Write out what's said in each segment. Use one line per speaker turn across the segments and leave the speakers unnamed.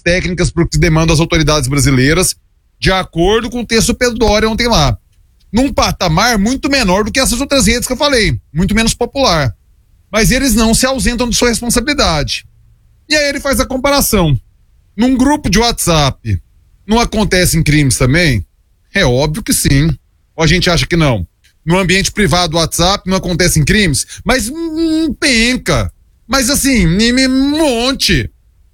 técnicas para o que demandam as autoridades brasileiras, de acordo com o texto do Pedro Doria ontem lá. Num patamar muito menor do que essas outras redes que eu falei, muito menos popular. Mas eles não se ausentam de sua responsabilidade. E aí ele faz a comparação. Num grupo de WhatsApp, não acontecem crimes também? É óbvio que sim. Ou a gente acha que não? No ambiente privado do WhatsApp não acontecem crimes? Mas penca. Mas assim, um monte.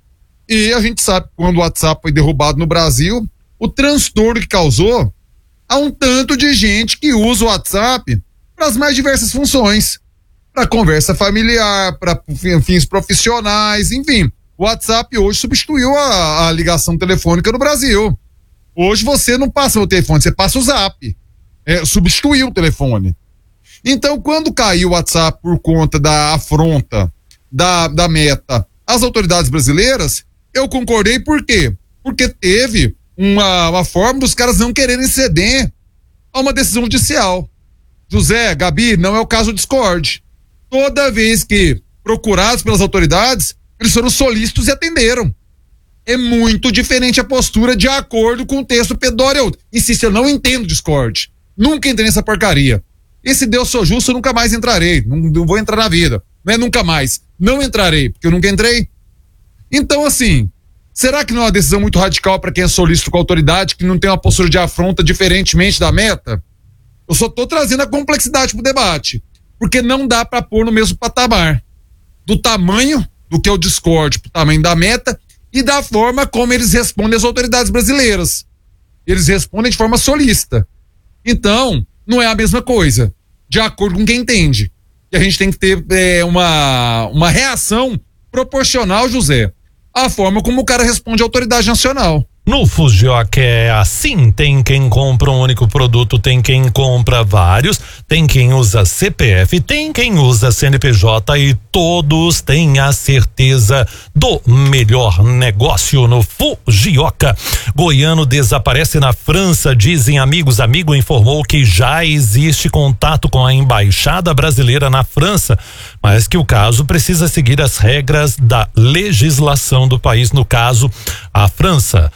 E a gente sabe que quando o WhatsApp foi derrubado no Brasil, o transtorno que causou a um tanto de gente que usa o WhatsApp para as mais diversas funções. Para conversa familiar, para fins profissionais, enfim. O WhatsApp hoje substituiu a ligação telefônica no Brasil. Hoje você não passa o telefone, você passa o Zap. Substituiu o telefone. Então, quando caiu o WhatsApp por conta da afronta da Meta às autoridades brasileiras, eu concordei. Por quê? Porque teve uma forma dos caras não quererem ceder a uma decisão judicial. José, Gabi, não é o caso do Discord. Toda vez que procurados pelas autoridades, eles foram solícitos e atenderam. É muito diferente a postura de acordo com o texto Pedro Doria. Insisto, eu não entendo Discord. Nunca entrei nessa porcaria. E se Deus sou justo, eu nunca mais entrarei. Não vou entrar na vida. Não é nunca mais. Não entrarei, porque eu nunca entrei. Então, assim, será que não é uma decisão muito radical para quem é solícito com a autoridade, que não tem uma postura de afronta diferentemente da Meta? Eu só tô trazendo a complexidade pro debate. Porque não dá para pôr no mesmo patamar. Do tamanho do que é o Discord, pro tamanho da Meta, e da forma como eles respondem às autoridades brasileiras. Eles respondem de forma solícita. Então, não é a mesma coisa, de acordo com quem entende. E a gente tem que ter uma reação proporcional, José, à forma como o cara responde à autoridade nacional.
No Fujioka é assim, tem quem compra um único produto, tem quem compra vários, tem quem usa CPF, tem quem usa CNPJ e todos têm a certeza do melhor negócio no Fujioka. Goiano desaparece na França, dizem amigos. Amigo informou que já existe contato com a embaixada brasileira na França, mas que o caso precisa seguir as regras da legislação do país, no caso, a França.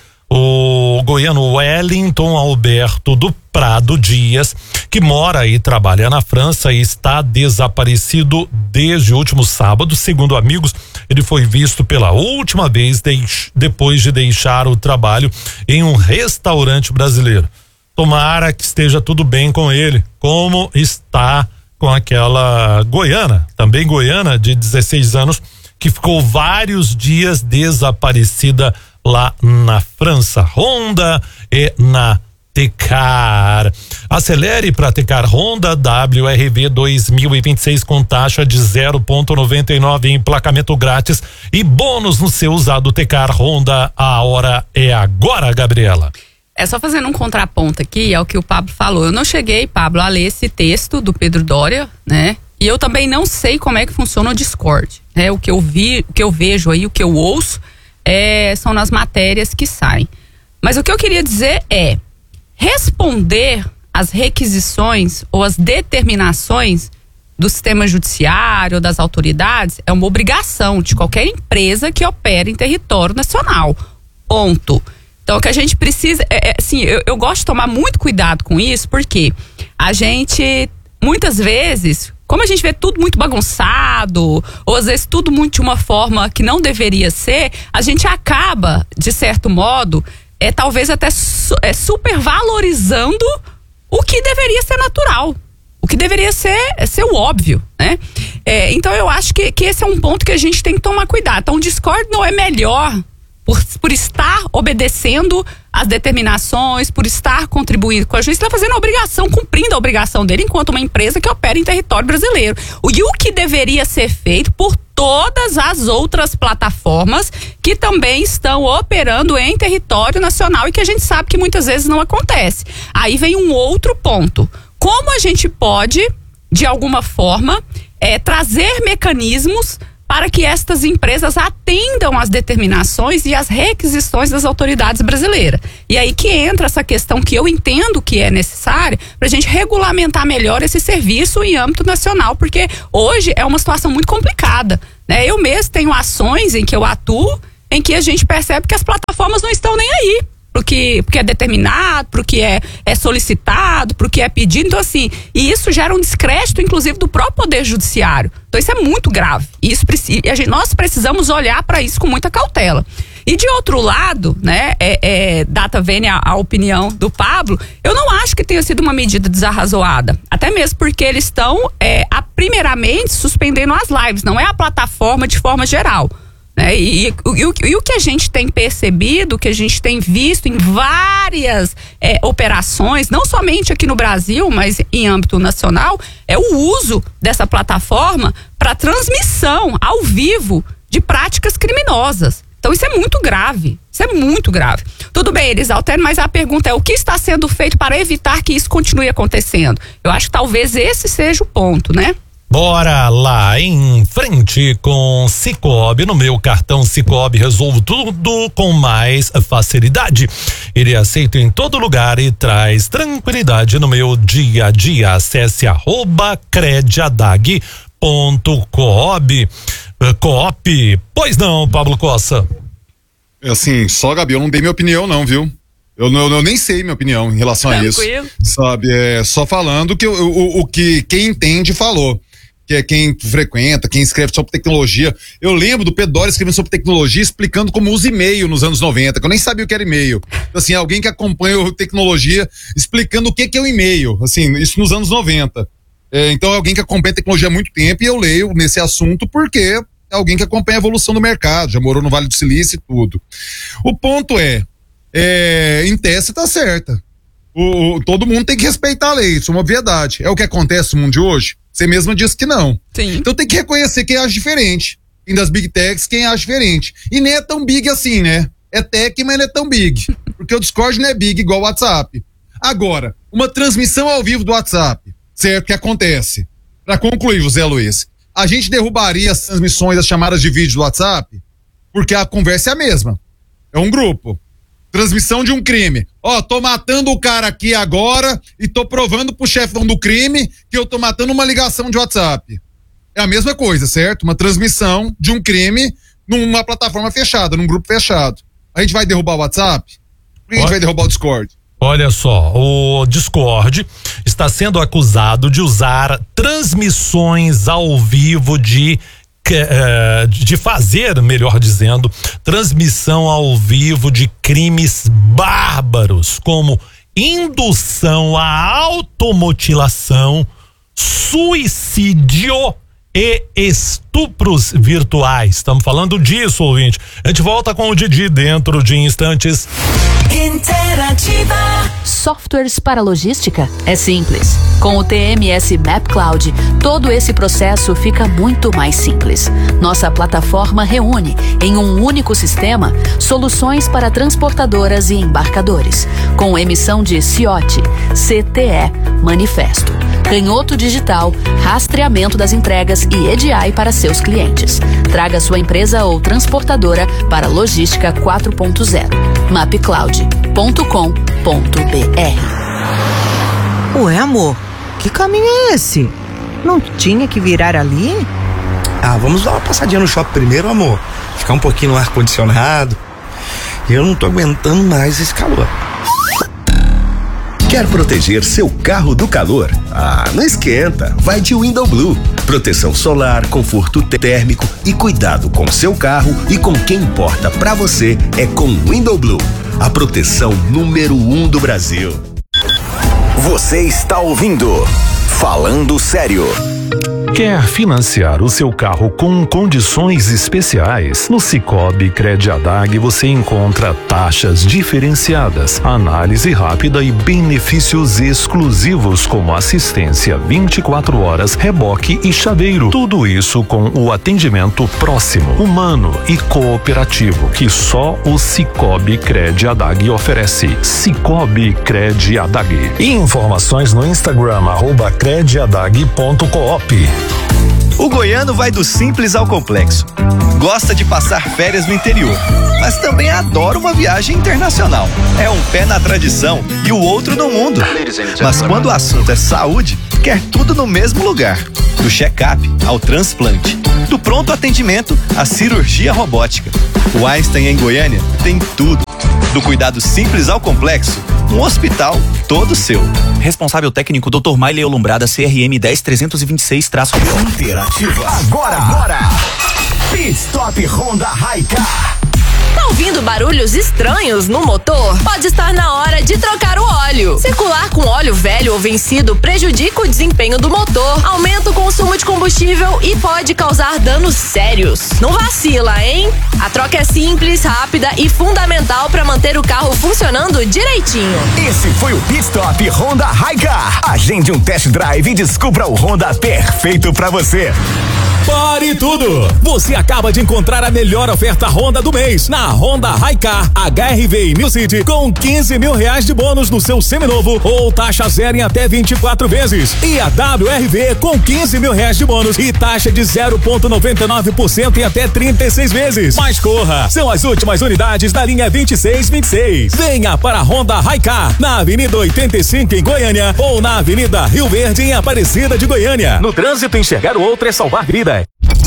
O goiano Wellington Alberto do Prado Dias, que mora e trabalha na França e está desaparecido desde o último sábado. Segundo amigos, ele foi visto pela última vez depois de deixar o trabalho em um restaurante brasileiro. Tomara que esteja tudo bem com ele, como está com aquela goiana, também goiana, de 16 anos, que ficou vários dias desaparecida lá na França. Honda e na Tecar. Acelere para Tecar Honda WRV 2026 com taxa de 0,99 em emplacamento grátis e bônus no seu usado Tecar Honda. A hora é agora, Gabriela.
É só fazendo um contraponto aqui ao que o Pablo falou. Eu não cheguei, Pablo, a ler esse texto do Pedro Doria, né? E eu também não sei como é que funciona o Discord, né? O que eu vejo aí, o que eu ouço são nas matérias que saem. Mas o que eu queria dizer é responder às requisições ou às determinações do sistema judiciário ou das autoridades é uma obrigação de qualquer empresa que opera em território nacional. Ponto. Então o que a gente precisa assim, eu gosto de tomar muito cuidado com isso, porque a gente muitas vezes, como a gente vê tudo muito bagunçado, ou às vezes tudo muito de uma forma que não deveria ser, a gente acaba, de certo modo, talvez até supervalorizando o que deveria ser natural, o que deveria ser o óbvio, né? Então eu acho que esse é um ponto que a gente tem que tomar cuidado. Então o Discord não é melhor por estar obedecendo as determinações, por estar contribuindo com a justiça, está fazendo a obrigação, cumprindo a obrigação dele enquanto uma empresa que opera em território brasileiro. E o que deveria ser feito por todas as outras plataformas que também estão operando em território nacional e que a gente sabe que muitas vezes não acontece. Aí vem um outro ponto. Como a gente pode, de alguma forma, trazer mecanismos para que estas empresas atendam às determinações e às requisições das autoridades brasileiras. E aí que entra essa questão que eu entendo que é necessária para a gente regulamentar melhor esse serviço em âmbito nacional, porque hoje é uma situação muito complicada, né? Eu mesmo tenho ações em que eu atuo em que a gente percebe que as plataformas não estão nem aí porque é determinado, porque é solicitado, porque é pedido. Então, assim, e isso gera um descrédito, inclusive, do próprio Poder Judiciário. Então, isso é muito grave. E nós precisamos olhar para isso com muita cautela. E de outro lado, né, data vênia a opinião do Pablo, eu não acho que tenha sido uma medida desarrazoada. Até mesmo porque eles estão, primeiramente, suspendendo as lives, não é a plataforma de forma geral. E o que a gente tem percebido, o que a gente tem visto em várias operações, não somente aqui no Brasil, mas em âmbito nacional, é o uso dessa plataforma para transmissão ao vivo de práticas criminosas. Então isso é muito grave, Tudo bem, Elisaltério, mas a pergunta é: o que está sendo feito para evitar que isso continue acontecendo? Eu acho que talvez esse seja o ponto, né?
Bora lá em frente com Sicoob. No meu cartão Sicoob resolvo tudo com mais facilidade. Ele é aceito em todo lugar e traz tranquilidade no meu dia a dia. Acesse @crediadag.coop. Coop. Pois não, Pablo Cossa?
Assim, só, Gabi, eu não dei minha opinião não, viu? Eu nem sei minha opinião em relação a isso. Sabe, só falando que o que quem entende falou. Que é quem frequenta, quem escreve sobre tecnologia. Eu lembro do Pedro escrevendo sobre tecnologia, explicando como usa e-mail nos anos 90, que eu nem sabia o que era e-mail. Então, assim, alguém que acompanha a tecnologia explicando o que é o e-mail, assim, isso nos anos 90. Então, alguém que acompanha a tecnologia há muito tempo, e eu leio nesse assunto porque é alguém que acompanha a evolução do mercado, já morou no Vale do Silício e tudo. O ponto em tese tá certa. Todo mundo tem que respeitar a lei, isso é uma obviedade. É o que acontece no mundo de hoje? Você mesma disse que não.
Sim.
Então tem que reconhecer quem age diferente. Tem das big techs quem age diferente. E nem é tão big assim, né? É tech, mas não é tão big. Porque o Discord não é big igual o WhatsApp. Agora, uma transmissão ao vivo do WhatsApp, certo? Que acontece. Pra concluir, José Luiz, a gente derrubaria as transmissões, as chamadas de vídeo do WhatsApp, porque a conversa é a mesma. É um grupo. Transmissão de um crime. Tô matando o cara aqui agora e tô provando pro chefão do crime que eu tô matando uma ligação de WhatsApp. É a mesma coisa, certo? Uma transmissão de um crime numa plataforma fechada, num grupo fechado. A gente vai derrubar o WhatsApp? Por que a gente vai derrubar o Discord?
Olha só, o Discord está sendo acusado de usar transmissões ao vivo de fazer, melhor dizendo, transmissão ao vivo de crimes bárbaros, como indução à automutilação, suicídio e estupros virtuais. Estamos falando disso, ouvinte. A gente volta com o Didi dentro de instantes.
Interativa. Softwares para logística? É simples. Com o TMS Map Cloud, todo esse processo fica muito mais simples. Nossa plataforma reúne, em um único sistema, soluções para transportadoras e embarcadores, com emissão de CIOT, CTE, manifesto, canhoto digital, rastreamento das entregas e EDI para seus clientes. Traga sua empresa ou transportadora para Logística 4.0. mapcloud.com.br.
Ué, amor, que caminho é esse? Não tinha que virar ali?
Vamos dar uma passadinha no shopping primeiro, amor. Ficar um pouquinho no ar-condicionado. Eu não tô aguentando mais esse calor.
Quer proteger seu carro do calor? Não esquenta, vai de Window Blue. Proteção solar, conforto térmico e cuidado com seu carro e com quem importa pra você é com Window Blue, a proteção número 1 do Brasil.
Você está ouvindo Falando Sério.
Quer financiar o seu carro com condições especiais? No Sicoob Crediadag você encontra taxas diferenciadas, análise rápida e benefícios exclusivos como assistência 24 horas, reboque e chaveiro. Tudo isso com o atendimento próximo, humano e cooperativo que só o Sicoob Crediadag oferece. Sicoob Crediadag. Informações no Instagram @crediadag.coop.
O goiano vai do simples ao complexo. Gosta de passar férias no interior, mas também adora uma viagem internacional. É um pé na tradição e o outro no mundo. Mas quando o assunto é saúde, quer tudo no mesmo lugar. Do check-up ao transplante. Do pronto atendimento à cirurgia robótica. O Einstein em Goiânia tem tudo. Do cuidado simples ao complexo, um hospital todo seu.
Responsável técnico Dr. Maile Olumbrada, CRM 10326-.
Interativa. Agora. Pit Stop Honda Hi-Car.
Tá ouvindo barulhos estranhos no motor? Pode estar na hora de trocar o óleo. Circular com óleo velho ou vencido prejudica o desempenho do motor, aumenta o consumo de combustível e pode causar danos sérios. Não vacila, hein? A troca é simples, rápida e fundamental para manter o carro funcionando direitinho.
Esse foi o Pit Stop Honda Hi-Car. Agende um test drive e descubra o Honda perfeito para você.
Pare tudo! Você acaba de encontrar a melhor oferta Honda do mês na Honda Hi-Car HRV New City com R$15 mil de bônus no seu seminovo ou taxa zero em até 24 vezes. E a WRV com R$15 mil de bônus e taxa de 0,99% em até 36 vezes. Mas corra! São as últimas unidades da linha 2626. Venha para a Honda Hi-Car na Avenida 85 em Goiânia ou na Avenida Rio Verde em Aparecida de Goiânia. No trânsito, enxergar o outro é salvar vida.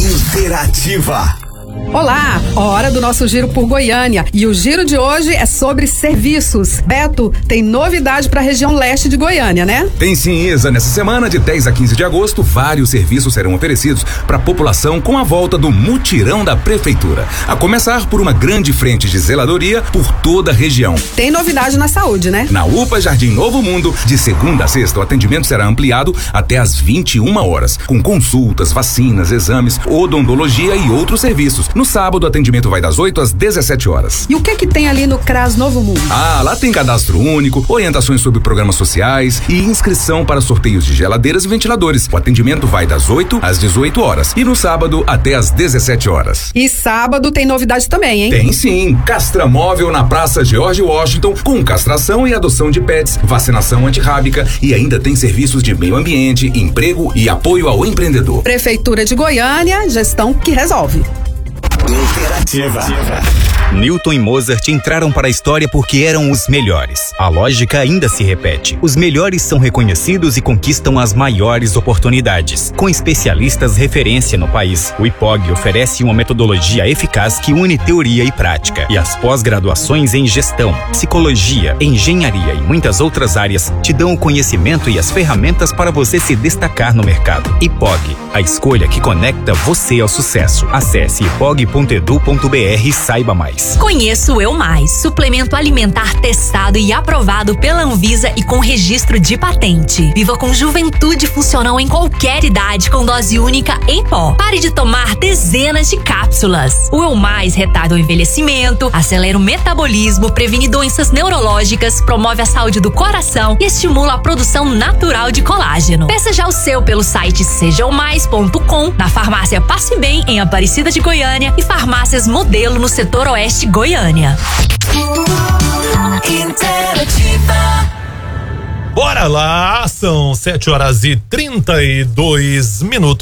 Interativa.
Olá, hora do nosso giro por Goiânia e o giro de hoje é sobre serviços. Beto, tem novidade para a região leste de Goiânia, né?
Tem sim, Isa. Nessa semana de 10 a 15 de agosto, vários serviços serão oferecidos para a população com a volta do mutirão da prefeitura. A começar por uma grande frente de zeladoria por toda a região.
Tem novidade na saúde, né?
Na UPA Jardim Novo Mundo, de segunda a sexta, o atendimento será ampliado até às 21 horas, com consultas, vacinas, exames, odontologia e outros serviços. No sábado, o atendimento vai das 8 às 17 horas.
E o que tem ali no CRAS Novo Mundo?
Lá tem cadastro único, orientações sobre programas sociais e inscrição para sorteios de geladeiras e ventiladores. O atendimento vai das 8 às 18 horas e no sábado até às 17 horas.
E sábado tem novidade também, hein?
Tem sim, castramóvel na Praça George Washington com castração e adoção de pets, vacinação antirrábica e ainda tem serviços de meio ambiente, emprego e apoio ao empreendedor.
Prefeitura de Goiânia, gestão que resolve.
Interativa.
Newton e Mozart entraram para a história porque eram os melhores. A lógica ainda se repete. Os melhores são reconhecidos e conquistam as maiores oportunidades. Com especialistas referência no país, o IPOG oferece uma metodologia eficaz que une teoria e prática. E as pós-graduações em gestão, psicologia, engenharia e muitas outras áreas te dão o conhecimento e as ferramentas para você se destacar no mercado. IPOG, a escolha que conecta você ao sucesso. Acesse ipog.edu.br e saiba mais.
Conheça o Eu Mais, suplemento alimentar testado e aprovado pela Anvisa e com registro de patente. Viva com juventude funcional em qualquer idade com dose única em pó. Pare de tomar dezenas de cápsulas. O Eu Mais retarda o envelhecimento, acelera o metabolismo, previne doenças neurológicas, promove a saúde do coração e estimula a produção natural de colágeno. Peça já o seu pelo site sejaomais.com, na farmácia Passe Bem em Aparecida de Goiânia e farmácias Modelo no setor oeste Goiânia.
Interativa. Bora lá, são 7h32,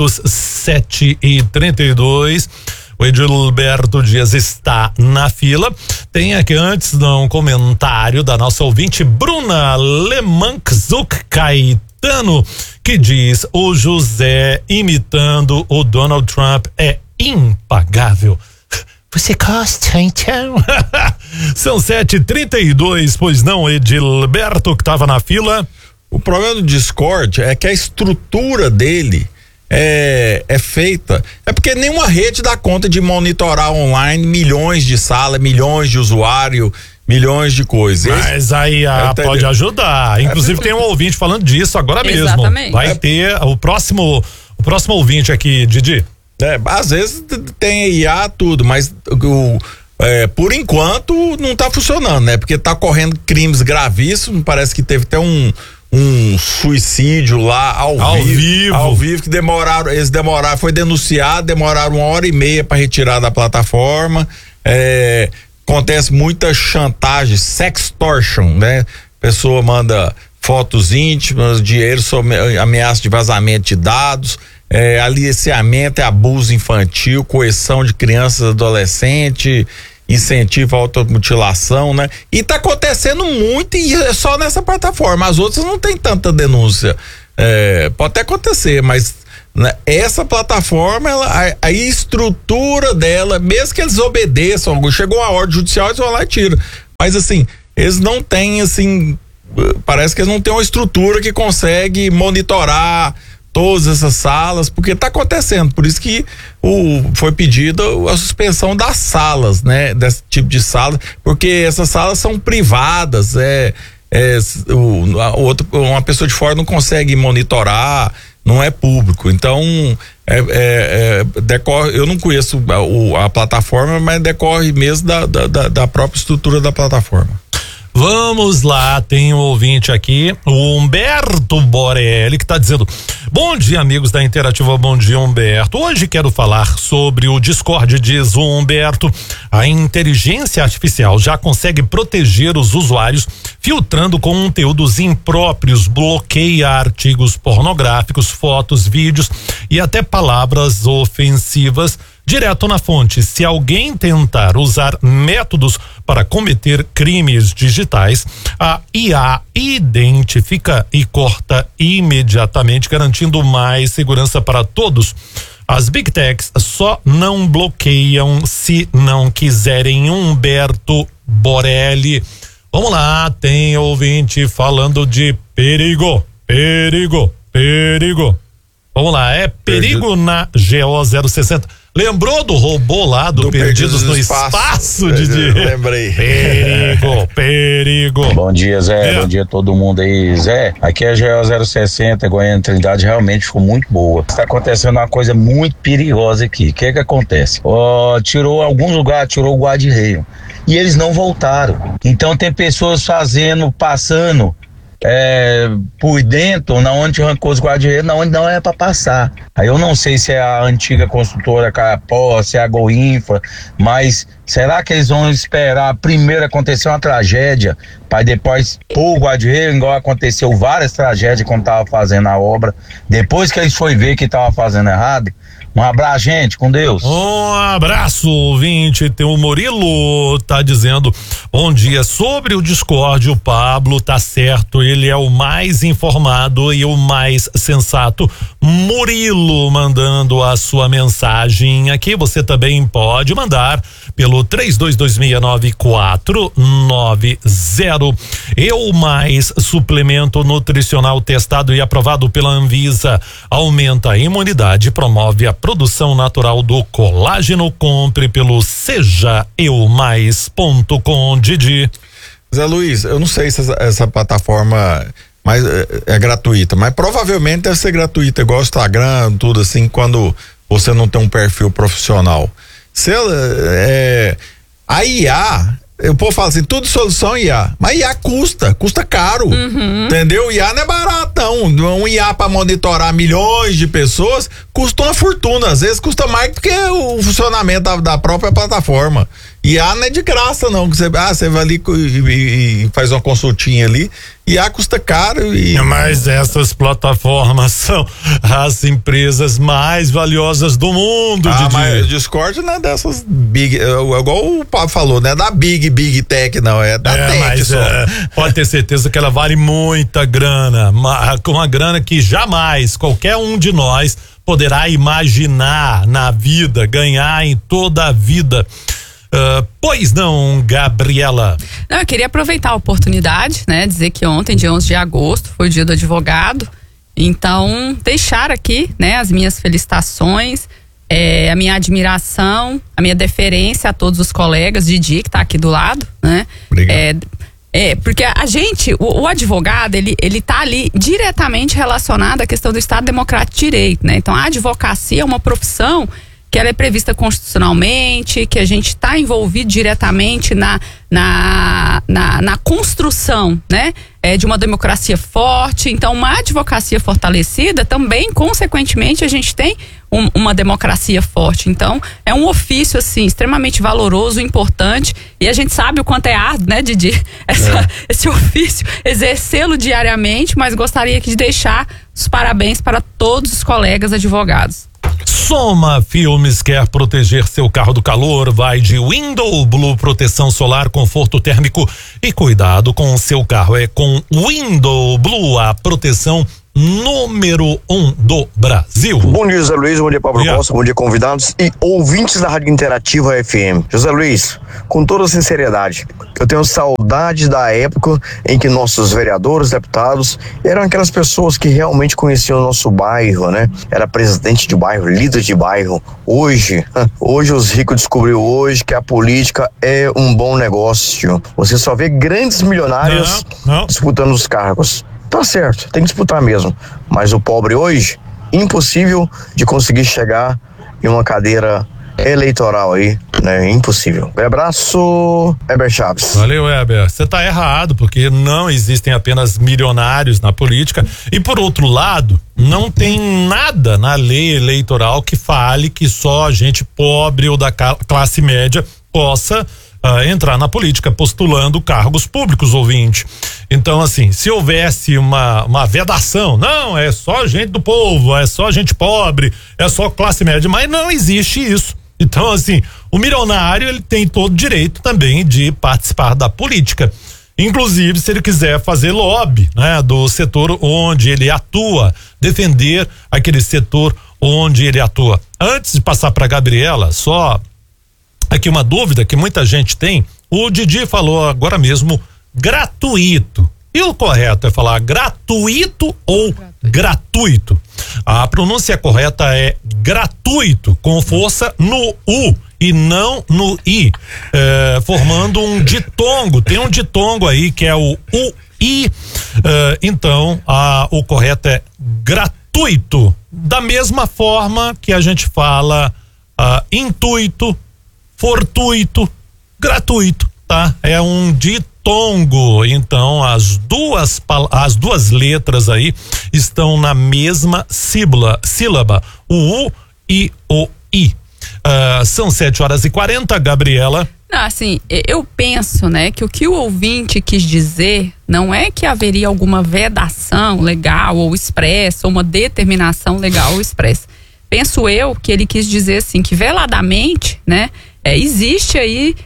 7h32. O Edilberto Dias está na fila. Tem aqui antes um comentário da nossa ouvinte Bruna Lemanczuk Caetano, que diz: o José imitando o Donald Trump é impagável. Você gosta, então? São 7h32, pois não, Edilberto, que estava na fila.
O problema do Discord é que a estrutura dele é feita. É porque nenhuma rede dá conta de monitorar online milhões de salas, milhões de usuários, milhões de coisas.
Mas aí pode ajudar. Inclusive tem um ouvinte falando disso agora mesmo.
Exatamente.
Vai ter o próximo ouvinte aqui, Didi.
Às vezes tem IA, tudo, mas por enquanto não tá funcionando, né? Porque tá ocorrendo crimes gravíssimos, parece que teve até um suicídio lá ao vivo, que foi denunciado, demoraram 1h30 para retirar da plataforma. Acontece muita chantagem, sextortion, né? Pessoa manda fotos íntimas, dinheiro, ameaça de vazamento de dados, aliciamento e abuso infantil, coerção de crianças e adolescentes, incentivo à automutilação, né? E tá acontecendo muito e é só nessa plataforma. As outras não tem tanta denúncia. Pode até acontecer, mas né? Essa plataforma, a estrutura dela, mesmo que eles obedeçam, chegou a ordem judicial, eles vão lá e tiram. Mas assim, eles não têm assim, parece que eles não têm uma estrutura que consegue monitorar todas essas salas, porque está acontecendo, por isso que foi pedida a suspensão das salas, né? Desse tipo de sala, porque essas salas são privadas, uma pessoa de fora não consegue monitorar, não é público, então decorre, eu não conheço a plataforma, mas decorre mesmo da própria estrutura da plataforma.
Vamos lá, tem um ouvinte aqui, o Humberto Borelli, que está dizendo: bom dia, amigos da Interativa, bom dia, Humberto. Hoje quero falar sobre o Discord, diz o Humberto. A inteligência artificial já consegue proteger os usuários filtrando conteúdos impróprios, bloqueia artigos pornográficos, fotos, vídeos e até palavras ofensivas direto na fonte. Se alguém tentar usar métodos para cometer crimes digitais, a IA identifica e corta imediatamente, garantindo mais segurança para todos. As Big Techs só não bloqueiam se não quiserem. Humberto Borelli. Vamos lá, tem ouvinte falando de perigo. Vamos lá, é perigo na GO060. Lembrou do robô lá do Perdidos no Espaço, Didi?
Lembrei.
Perigo.
Bom dia, Zé. Bom dia a todo mundo aí. Zé, aqui é a GO060, Goiânia Trindade, realmente ficou muito boa. Está acontecendo uma coisa muito perigosa aqui. O que acontece? Tirou algum lugar, tirou o guarda-reio. E eles não voltaram. Então tem pessoas passando por dentro, na onde arrancou os guarda-reio, na onde não é para passar. Aí eu não sei se é a antiga construtora Carapó, se é a Goinfra, mas será que eles vão esperar primeiro acontecer uma tragédia para depois pôr o guarda-reio, igual aconteceu várias tragédias quando tava fazendo a obra, depois que eles foram ver que tava fazendo errado? Um abraço, gente, com Deus.
Um abraço, ouvinte. Tem o Murilo, tá dizendo: bom dia, sobre o Discord, o Pablo tá certo, ele é o mais informado e o mais sensato. Murilo mandando a sua mensagem aqui, você também pode mandar pelo 32269490. Eu mais suplemento nutricional testado e aprovado pela Anvisa, aumenta a imunidade, promove a produção natural do colágeno. Compre pelo sejaeumais.com, Didi.
Zé Luiz, eu não sei se essa plataforma é gratuita, mas provavelmente deve ser gratuita, igual o Instagram, tudo assim, quando você não tem um perfil profissional. A IA, o povo fala assim, tudo solução IA, mas IA custa caro, entendeu? IA não é barato não, um IA para monitorar milhões de pessoas custa uma fortuna, às vezes custa mais do que o funcionamento da própria plataforma. IA não é de graça não, você vai ali e faz uma consultinha ali, IA custa caro.
Mas essas plataformas são as empresas mais valiosas do mundo, Didi.
Mas o Discord não é dessas big, igual o Pablo falou, não é da Big Tech não, é da Tech
mas
só.
Pode ter certeza que ela vale muita grana, uma grana que jamais qualquer um de nós poderá imaginar na vida, ganhar em toda a vida. Pois não, Gabriela?
Não, eu queria aproveitar a oportunidade, né? Dizer que ontem, dia 11 de agosto, foi o dia do advogado. Então, deixar aqui, né? As minhas felicitações, a minha admiração, a minha deferência a todos os colegas, Didi, que tá aqui do lado, né?
Obrigado.
Porque a gente, o advogado, ele tá ali diretamente relacionado à questão do Estado Democrático de Direito, né? Então, a advocacia é uma profissão que ela é prevista constitucionalmente, que a gente está envolvido diretamente na construção, né? De uma democracia forte. Então, uma advocacia fortalecida também, consequentemente, a gente tem uma democracia forte. Então, é um ofício, assim, extremamente valoroso, importante, e a gente sabe o quanto é árduo, né, Didi? Esse ofício, exercê-lo diariamente, mas gostaria aqui de deixar os parabéns para todos os colegas advogados.
Soma Filmes quer proteger seu carro do calor, vai de Window Blue, proteção solar, conforto térmico e cuidado com o seu carro. É com Window Blue, a proteção número 1 do Brasil.
Bom dia, José Luiz, bom dia, Pablo Costa, bom dia, convidados e ouvintes da Rádio Interativa FM. José Luiz, com toda sinceridade, eu tenho saudade da época em que nossos vereadores, deputados, eram aquelas pessoas que realmente conheciam o nosso bairro, né? Era presidente de bairro, líder de bairro. Hoje os ricos descobriu hoje que a política é um bom negócio. Você só vê grandes milionários disputando os cargos. Tá certo, tem que disputar mesmo. Mas o pobre hoje, impossível de conseguir chegar em uma cadeira eleitoral aí, né? Impossível. Um abraço, Heber Chaves.
Valeu, Heber. Você tá errado, porque não existem apenas milionários na política. E por outro lado, não tem nada na lei eleitoral que fale que só gente pobre ou da classe média possa entrar na política postulando cargos públicos, ouvinte. Então, assim, se houvesse uma vedação, não, é só gente do povo, é só gente pobre, é só classe média, mas não existe isso. Então, assim, o milionário, ele tem todo o direito também de participar da política. Inclusive, se ele quiser fazer lobby, né, do setor onde ele atua, defender aquele setor onde ele atua. Antes de passar para Gabriela, só aqui uma dúvida que muita gente tem. O Didi falou agora mesmo gratuito. E o correto é falar gratuito ou gratuito? A pronúncia correta é gratuito, com força no U e não no I, formando um ditongo. Tem um ditongo aí que é o UI. Então, o correto é gratuito. Da mesma forma que a gente fala intuito, fortuito, gratuito, tá? É um ditongo. Então as duas letras aí estão na mesma sílaba, o U e o I. São 7h40, Gabriela.
Não, assim, eu penso, né, que o que o ouvinte quis dizer não é que haveria alguma vedação legal ou expressa, ou uma determinação legal ou expressa. Penso eu que ele quis dizer assim, que veladamente, né, existe aí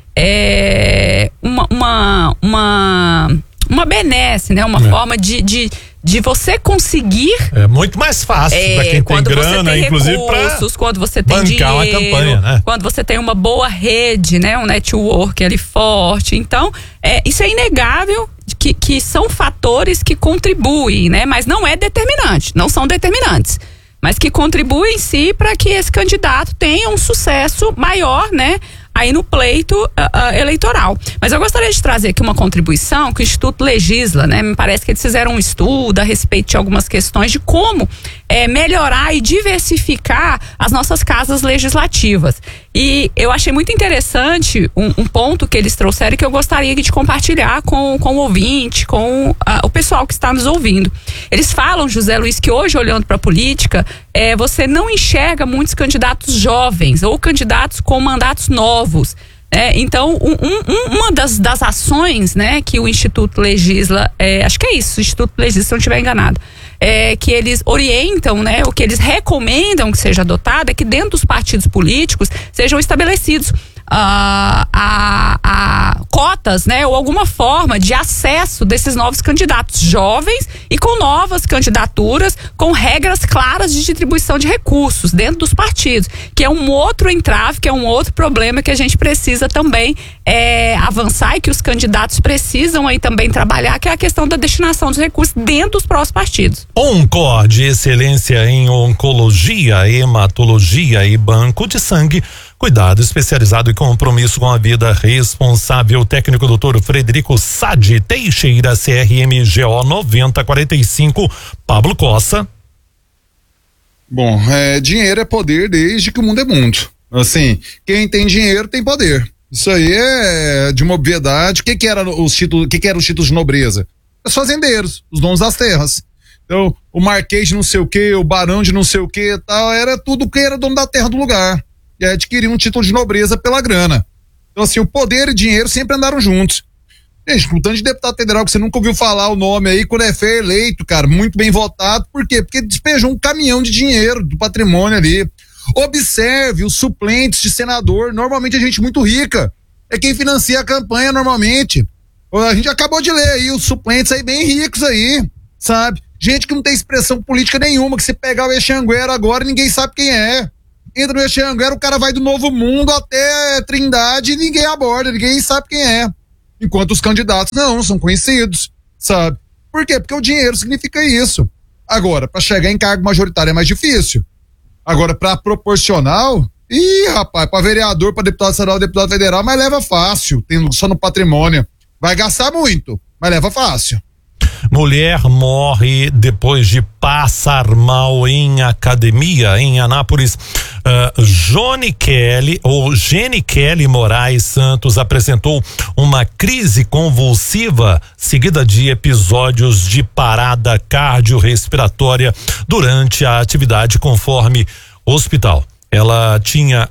uma benesse, né? Uma forma de você conseguir.
É muito mais fácil para quem tem grana, inclusive para
quando você tem dinheiro,
uma campanha, né?
Quando você tem uma boa rede, né? Um network ali forte. Então, isso é inegável que são fatores que contribuem, né? Mas não é determinante, não são determinantes. Mas que contribuem sim para que esse candidato tenha um sucesso maior, né? Aí no pleito eleitoral. Mas eu gostaria de trazer aqui uma contribuição que o Instituto legisla, né? Me parece que eles fizeram um estudo a respeito de algumas questões de como melhorar e diversificar as nossas casas legislativas. E eu achei muito interessante um ponto que eles trouxeram que eu gostaria de compartilhar com o ouvinte, com o pessoal que está nos ouvindo. Eles falam, José Luiz, que hoje, olhando para a política, você não enxerga muitos candidatos jovens ou candidatos com mandatos novos. Então, uma das ações, né, que o Instituto legisla, acho que é isso, o Instituto legisla, se eu não estiver enganado, que eles orientam, né, o que eles recomendam que seja adotado é que dentro dos partidos políticos sejam estabelecidos cotas, né, ou alguma forma de acesso desses novos candidatos jovens e com novas candidaturas, com regras claras de distribuição de recursos dentro dos partidos, que é um outro entrave, que é um outro problema que a gente precisa também avançar e que os candidatos precisam aí também trabalhar, que é a questão da destinação dos recursos dentro dos próprios partidos.
Oncod, excelência em oncologia, hematologia e banco de sangue. Cuidado especializado e compromisso com a vida responsável. Técnico Dr. Frederico Sade Teixeira, CRMGO 9045, Pablo Costa.
Bom, dinheiro é poder desde que o mundo é mundo. Assim, quem tem dinheiro tem poder. Isso aí é de uma obviedade. O que eram os títulos de nobreza? Os fazendeiros, os donos das terras. Então, o marquês de não sei o que, o barão de não sei o que, tal, era tudo que era dono da terra do lugar. E adquirir um título de nobreza pela grana. Então, assim, o poder e dinheiro sempre andaram juntos. Gente, com tanto de deputado federal que você nunca ouviu falar o nome aí, quando foi eleito, cara, muito bem votado. Por quê? Porque despejou um caminhão de dinheiro do patrimônio ali. Observe os suplentes de senador, normalmente é gente muito rica. É quem financia a campanha normalmente. A gente acabou de ler aí os suplentes aí bem ricos aí, sabe? Gente que não tem expressão política nenhuma, que se pegar o Echeanguera agora, ninguém sabe quem é. Entra no Echeanguera, o cara vai do Novo Mundo até Trindade e ninguém aborda, ninguém sabe quem é. Enquanto os candidatos não, são conhecidos, sabe? Por quê? Porque o dinheiro significa isso. Agora, para chegar em cargo majoritário é mais difícil. Agora, para proporcional, rapaz, para vereador, para deputado estadual, deputado federal, mas leva fácil, tem só no patrimônio. Vai gastar muito, mas leva fácil.
Mulher morre depois de passar mal em academia em Anápolis. Gene Kelly Moraes Santos apresentou uma crise convulsiva seguida de episódios de parada cardiorrespiratória durante a atividade, conforme o hospital. Ela tinha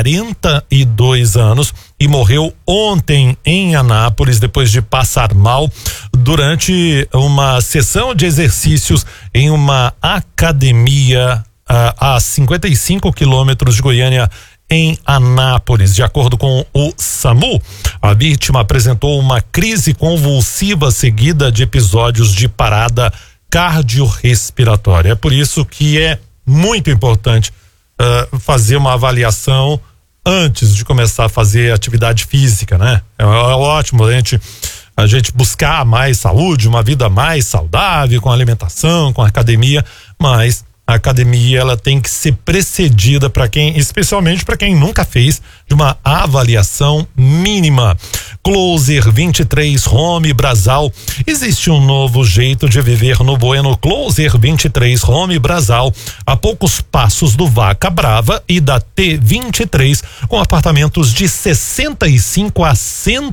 42 anos e morreu ontem em Anápolis depois de passar mal durante uma sessão de exercícios em uma academia a 55 quilômetros de Goiânia, em Anápolis. De acordo com o SAMU, a vítima apresentou uma crise convulsiva seguida de episódios de parada cardiorrespiratória. É por isso que é muito importante fazer uma avaliação antes de começar a fazer atividade física, né? É ótimo a gente buscar mais saúde, uma vida mais saudável, com alimentação, com academia, mas a academia ela tem que ser precedida especialmente para quem nunca fez, de uma avaliação mínima. Closer 23 Home Brasal. Existe um novo jeito de viver no Bueno. Closer 23 Home Brasal, a poucos passos do Vaca Brava e da T23, com apartamentos de 65 a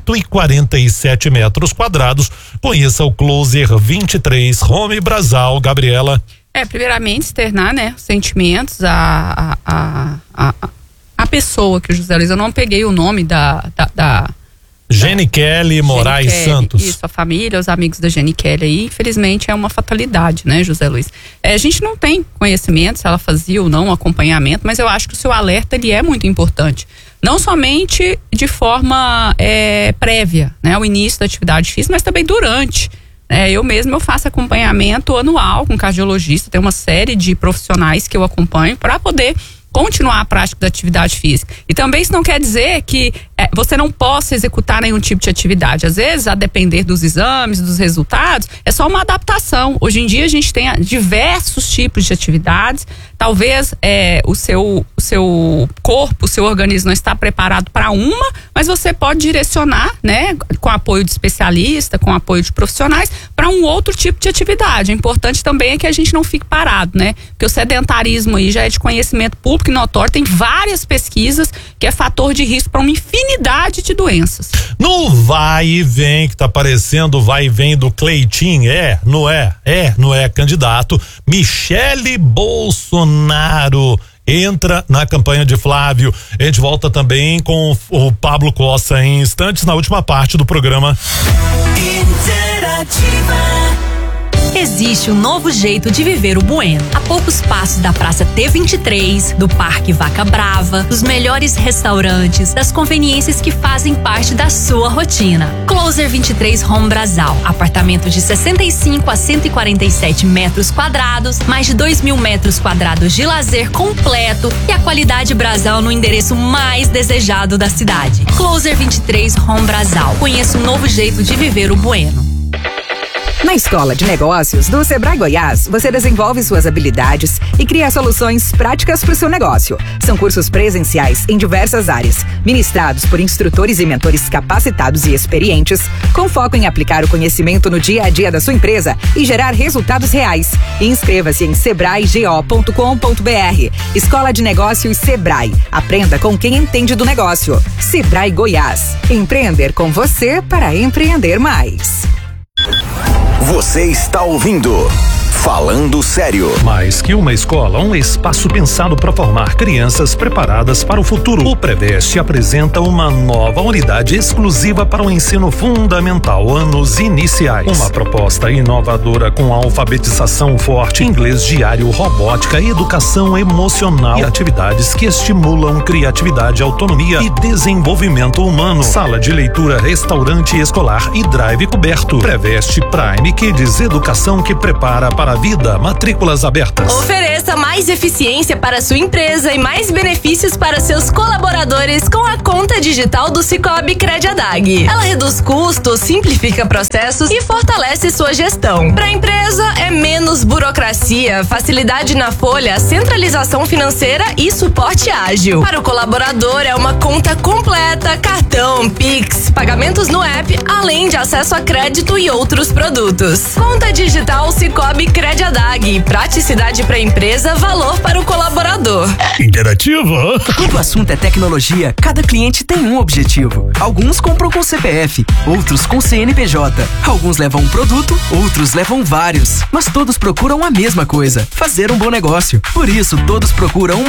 147 metros quadrados. Conheça o Closer 23 Home Brasal, Gabriela.
Primeiramente externar, né, os sentimentos a pessoa que o José Luiz, eu não peguei o nome da
Gene Kelly Moraes Santos.
Isso, a família, os amigos da Gene Kelly aí, infelizmente é uma fatalidade, né, José Luiz? A gente não tem conhecimento se ela fazia ou não acompanhamento, mas eu acho que o seu alerta, ele é muito importante. Não somente de forma prévia, né, ao início da atividade física, mas também durante. Eu faço acompanhamento anual com cardiologista, tem uma série de profissionais que eu acompanho para poder continuar a prática da atividade física. E também isso não quer dizer que você não possa executar nenhum tipo de atividade. Às vezes, a depender dos exames, dos resultados, é só uma adaptação. Hoje em dia a gente tem diversos tipos de atividades. Talvez o seu corpo, o seu organismo não está preparado para uma, mas você pode direcionar, né, com apoio de especialista, com apoio de profissionais, para um outro tipo de atividade. O importante também é que a gente não fique parado, né? Porque o sedentarismo aí já é de conhecimento público e notório, tem várias pesquisas que é fator de risco para uma infinidade de doenças.
No vai e vem, que tá parecendo o vai e vem do Cleitinho, não é candidato. Michele Bolsonaro entra na campanha de Flávio. A gente volta também com o Pablo Costa em instantes, na última parte do programa.
Existe um novo jeito de viver o Bueno. A poucos passos da Praça T23, do Parque Vaca Brava, dos melhores restaurantes, das conveniências que fazem parte da sua rotina. Closer 23 Home Brasal. Apartamento de 65 a 147 metros quadrados, mais de 2.000 metros quadrados de lazer completo e a qualidade Brasal no endereço mais desejado da cidade. Closer 23 Home Brasal. Conheça um novo jeito de viver o Bueno.
Na Escola de Negócios do Sebrae Goiás, você desenvolve suas habilidades e cria soluções práticas para o seu negócio. São cursos presenciais em diversas áreas, ministrados por instrutores e mentores capacitados e experientes, com foco em aplicar o conhecimento no dia a dia da sua empresa e gerar resultados reais. Inscreva-se em sebraego.com.br. Escola de Negócios Sebrae. Aprenda com quem entende do negócio. Sebrae Goiás. Empreender com você para empreender mais.
Você está ouvindo Falando Sério.
Mais que uma escola, um espaço pensado para formar crianças preparadas para o futuro. O Preveste apresenta uma nova unidade exclusiva para o ensino fundamental, anos iniciais. Uma proposta inovadora com alfabetização forte, inglês diário, robótica, educação emocional e atividades que estimulam criatividade, autonomia e desenvolvimento humano. Sala de leitura, restaurante escolar e drive coberto. Preveste Prime Kids, educação que prepara para para a vida. Matrículas abertas.
Ofereça mais eficiência para sua empresa e mais benefícios para seus colaboradores com a conta digital do Sicoob Crediadag. Ela reduz custos, simplifica processos e fortalece sua gestão. Para a empresa é menos burocracia, facilidade na folha, centralização financeira e suporte ágil. Para o colaborador é uma conta completa, cartão, Pix, pagamentos no app, além de acesso a crédito e outros produtos. Conta digital Sicoob Crediadag. Praticidade para a empresa, valor para o colaborador.
Interativa.
Quando o assunto é tecnologia, cada cliente tem um objetivo. Alguns compram com CPF, outros com CNPJ. Alguns levam um produto, outros levam vários. Mas todos procuram a mesma coisa: fazer um bom negócio. Por isso, todos procuram uma